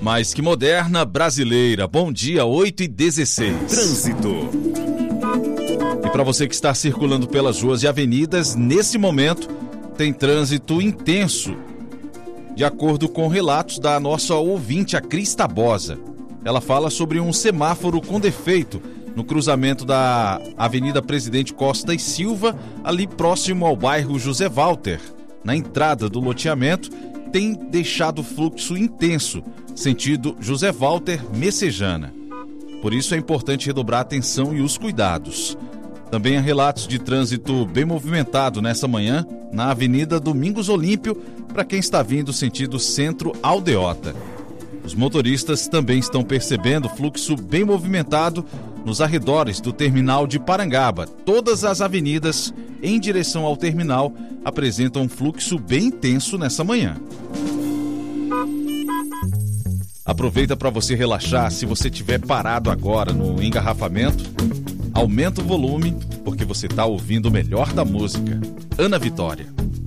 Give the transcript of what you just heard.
Mais que moderna, brasileira. Bom dia, 8h16. Trânsito. E para você que está circulando pelas ruas e avenidas, nesse momento tem trânsito intenso, de acordo com relatos da nossa ouvinte, a Cris Tabosa. Ela fala sobre um semáforo com defeito no cruzamento da Avenida Presidente Costa e Silva, ali próximo ao bairro José Walter. Na entrada do loteamento, tem deixado fluxo intenso, sentido José Walter Messejana. Por isso é importante redobrar a atenção e os cuidados. Também há relatos de trânsito bem movimentado nessa manhã na Avenida Domingos Olímpio, para quem está vindo sentido Centro-Aldeota. Os motoristas também estão percebendo fluxo bem movimentado nos arredores do terminal de Parangaba. Todas as avenidas em direção ao terminal apresentam um fluxo bem intenso nessa manhã. Aproveita para você relaxar. Se você estiver parado agora no engarrafamento, aumenta o volume, porque você está ouvindo o melhor da música. Ana Vitória.